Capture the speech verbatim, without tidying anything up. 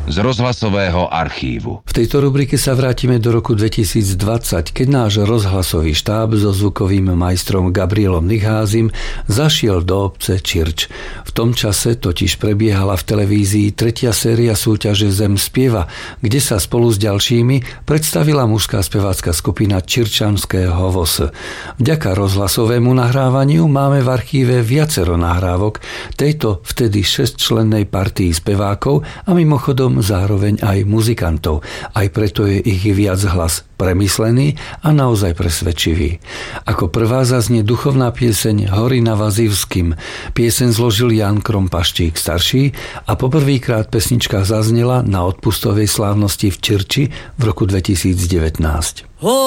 z rozhlasového archívu. V tejto rubrike sa vrátime do roku dvetisícdvadsať, keď náš rozhlasový štáb so zvukovým majstrom Gabrielom Nicházim zašiel do obce Čirč. V tom čase totiž prebiehala v televízii tretia séria súťaže Zem spieva, kde sa spolu s ďalšími predstavila mužská spevácka skupina Čirčanského vé es. Vďaka rozhlasovému nahrávaniu máme v archíve viacero nahrávok tejto vtedy šesťčlennej partii spevákov a mimochodom zároveň aj muzikantov. Aj preto je ich viac hlas premyslený a naozaj presvedčivý. Ako prvá zaznie duchovná pieseň Hory na Vazivským. Pieseň zložil Jan Krompaštík starší a poprvýkrát pesnička zaznela na odpustovej slávnosti v Čirči v roku dvetisícdevätnásť.